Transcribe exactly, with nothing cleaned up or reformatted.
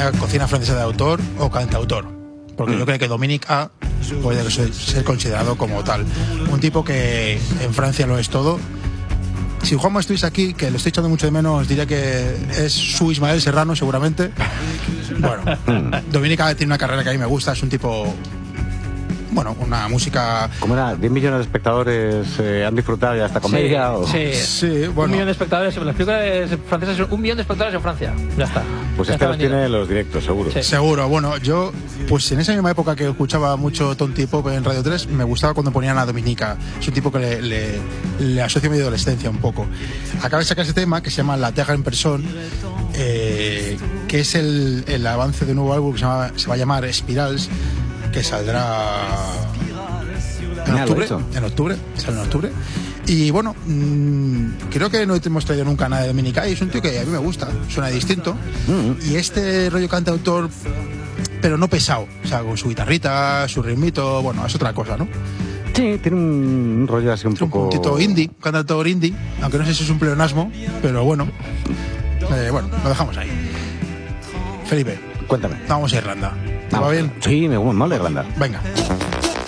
una cocina francesa de autor o cantautor, porque mm. yo creo que Dominique A puede ser considerado como tal. Un tipo que en Francia lo es todo. Si Juanma estuviese aquí, que lo estoy echando mucho de menos, diría que es su Ismael Serrano, seguramente. Bueno, Dominique A tiene una carrera que a mí me gusta, es un tipo... Bueno, una música... ¿Cómo era? ¿diez millones de espectadores eh, han disfrutado de esta comedia? Sí, o... sí. sí, bueno. Un millón de espectadores, las películas francesas son un millón de espectadores en Francia. Ya está. Pues ya este está los tiene los directos, seguro. Sí. Seguro, bueno, yo, pues en esa misma época que escuchaba mucho Tonti Pop en Radio tres, me gustaba cuando ponían a Dominica. Es un tipo que le, le, le asocio a mi adolescencia un poco. Acaba de sacar ese tema que se llama La Terre en Personne, eh, que es el, el avance de un nuevo álbum que se, llama, se va a llamar Spirals, que saldrá en octubre, en octubre, sale en octubre. Y bueno, mmm, creo que no hemos traído nunca nada de Dominica y es un tío que a mí me gusta, suena distinto. Mm-hmm. Y este rollo cantautor, pero no pesado, o sea, con su guitarrita, su ritmito, bueno, es otra cosa, ¿no? Sí, tiene un rollo así un tiene poco... Un puntito indie, un cantautor indie, aunque no sé si es un pleonasmo, pero bueno, eh, bueno, lo dejamos ahí. Felipe, cuéntame. Vamos a Irlanda. ¿Te va bien? Sí, me mola Irlanda. Venga.